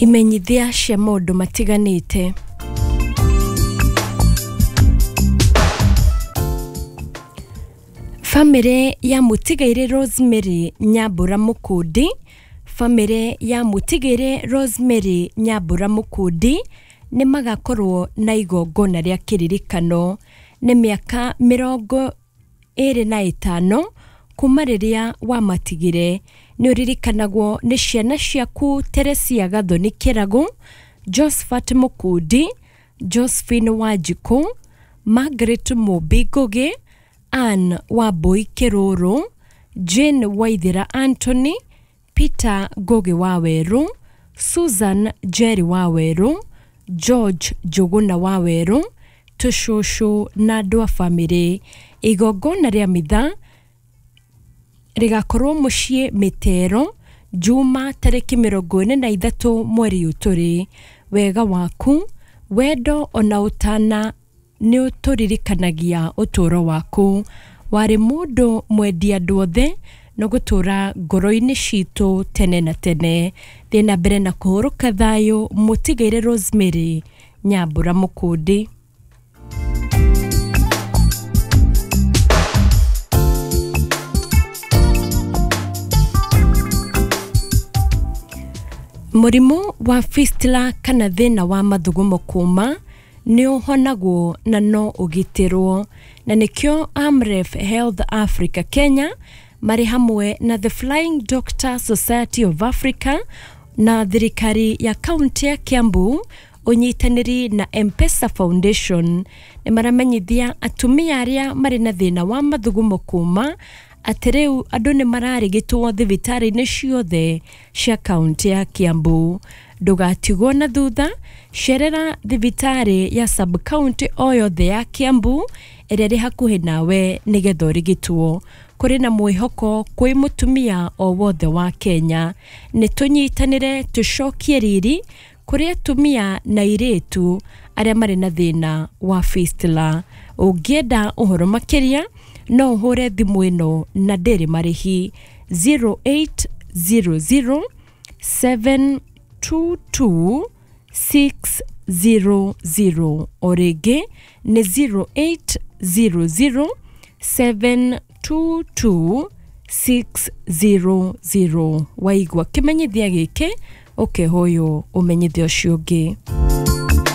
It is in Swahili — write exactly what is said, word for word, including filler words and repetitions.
Imenyithia cia maundu matiganite. Family ya Mutigaire Rosemary Nyambura Mukundi Family ya Mutigaire Rosemary Nyambura Mukundi ni magakorwo na igongona ria kiririkano ni miaka mirongo iri na itano kuma riria wamatigire. Ni uririkanagwo ni ciana ciaku Teresia Gathoni Kiragu, Josephat Mukundi, Josephine Wanjiku, Margaret Mubigoge, Anne Waboi Kiruru, Jane Waithira Anthony, Peter Goge Waweru, Susan Jerry Waweru, George Joguna Waweru, Tushushu na andũ a family. Igongona ria mitha rigakorwo mucii Mitero Juma tariki mirongo ine na ithatu mweri uturi. Wega waku wendo ona utana ni uturirikanagia uturo waku. Wari mundu mwendia andu othe no gutura ngoro-ini citu tene na tene. Thina mbere na kuhuruka thayo. Mutigaire Rosemary Nyambura Mukundi. Murimu wa fistula kana thina wa mathugumo kuma ni uhonagwo na no ugitirwo, na nikyo Amref Health Africa Kenya mari hamwe na the Flying Doctor Society of Africa na thirikari ya kaunti ya Kiambu unyitaniri na M-Pesa Foundation ni maramenyithia atumia aria mari na thina wa mathugumo kuma atereu andu ni mararigitwo thibitari-ini ciothe cia kaunti ya Kiambu. Ndugatigwo na thutha, cerera thibitari ya sub county o yothe ya Kiambu iria ri hakuhi nawe nigetha urigitwo. Kuri na mwihoko kwi mutumia o wothe wa Kenya. Ni tunyitanire tucokie riri kuri atumia na iritu aria mari na thina wa fistula. Ungienda uhoro makiria no uhure thimu ino na ndiri marihi zero eight zero zero seven two two six zero zero orege ni zero eight zero zero seven two two six zero zero. Waigwa kimenyithia giki ukehoyo umenyithio cio ngi.